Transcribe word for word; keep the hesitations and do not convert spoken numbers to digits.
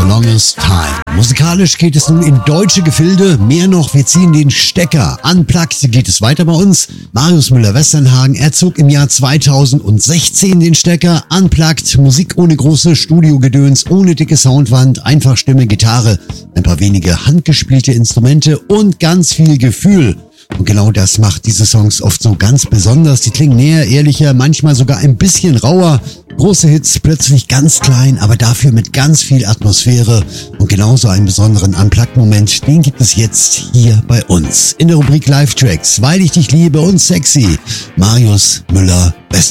Longest Time. Musikalisch geht es nun in deutsche Gefilde. Mehr noch, wir ziehen den Stecker. Unplugged geht es weiter bei uns. Marius Müller-Westernhagen, er zog im Jahr zweitausendsechzehn den Stecker. Unplugged, Musik ohne große Studiogedöns, ohne dicke Soundwand, einfach Stimme, Gitarre, ein paar wenige handgespielte Instrumente und ganz viel Gefühl. Und genau das macht diese Songs oft so ganz besonders. Die klingen näher, ehrlicher, manchmal sogar ein bisschen rauer. Große Hits plötzlich ganz klein, aber dafür mit ganz viel Atmosphäre. Und genauso einen besonderen Unplugged-Moment, den gibt es jetzt hier bei uns. In der Rubrik Live-Tracks, Weil ich dich liebe und sexy. Marius Müller-Westernhagen.